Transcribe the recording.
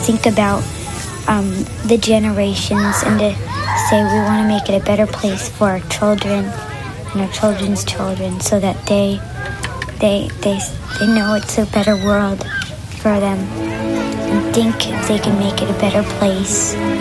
think about the generations and to say we want to make it a better place for our children and our children's children, so that they know it's a better world for them and think if they can make it a better place.